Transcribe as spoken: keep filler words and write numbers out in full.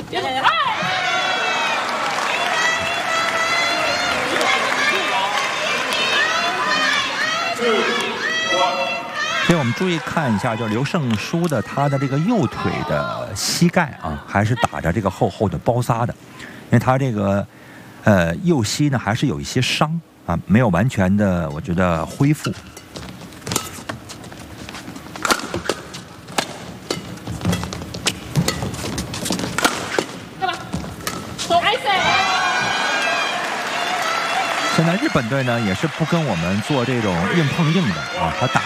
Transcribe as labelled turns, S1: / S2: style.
S1: 所以我们注意看一下，就是刘胜书的他的这个右腿的膝盖啊，还是打着这个厚厚的包扎的，因为他这个呃右膝呢还是有一些伤啊，没有完全的，我觉得恢复。现在日本队呢也是不跟我们做这种硬碰硬的啊，他打